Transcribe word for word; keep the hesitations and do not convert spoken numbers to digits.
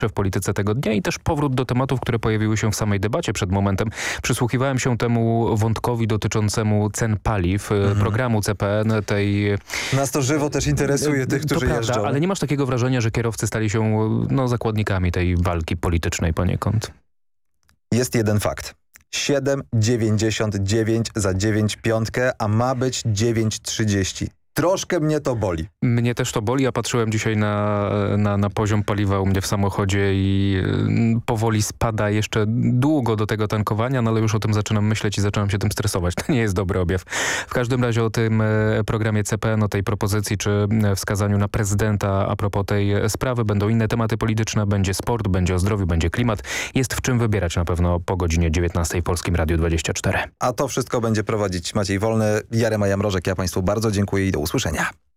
w polityce tego dnia i też powrót do tematów, które pojawiły się w samej debacie przed momentem. Przysłuchiwałem się temu wątkowi dotyczącemu cen paliw, mhm. programu C P N, tej... Nas to żywo też interesuje, tych, którzy to jeżdżą. Prawda, ale nie masz takiego wrażenia, że kierowcy stali się no, zakładnikami tej walki politycznej poniekąd? Jest jeden fakt. siedem dziewięćdziesiąt dziewięć za dziewięć piątkę, a ma być dziewięć trzydzieści. Troszkę mnie to boli. Mnie też to boli. Ja patrzyłem dzisiaj na, na, na poziom paliwa u mnie w samochodzie i powoli spada jeszcze długo do tego tankowania, no ale już o tym zaczynam myśleć i zaczynam się tym stresować. To nie jest dobry objaw. W każdym razie o tym programie C P N, o tej propozycji czy wskazaniu na prezydenta a propos tej sprawy będą inne tematy polityczne, będzie sport, będzie o zdrowiu, będzie klimat. Jest w czym wybierać na pewno po godzinie dziewiętnastej w Polskim Radiu dwadzieścia cztery. A to wszystko będzie prowadzić Maciej Wolny, Jarema Jamrożek. Ja Państwu bardzo dziękuję i do usłyszenia.